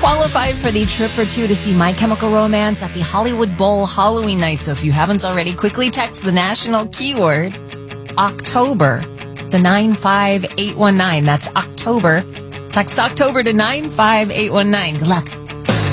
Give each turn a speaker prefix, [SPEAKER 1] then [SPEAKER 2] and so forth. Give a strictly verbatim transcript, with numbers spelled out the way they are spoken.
[SPEAKER 1] qualified for the trip for two to see My Chemical Romance at the Hollywood Bowl Halloween night. So if you haven't already, quickly text the national keyword October to nine five eight one nine. That's October. Text October to nine five eight one nine. Good luck.